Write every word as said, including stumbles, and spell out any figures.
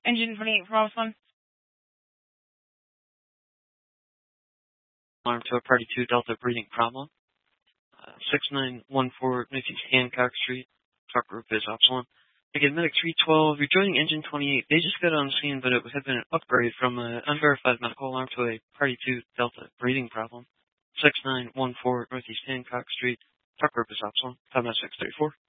Engine twenty-eight for one. Alarm to a Party two Delta breathing problem. Uh, six nine one four Northeast Hancock Street. Truck group is Upsilon. Again, Medic three twelve, you're joining Engine twenty-eight. They just got on scene, but it had been an upgrade from an unverified medical alarm to a Party two Delta breathing problem. six nine one four Northeast Hancock Street. Truck group is Upsilon. five nine six three four.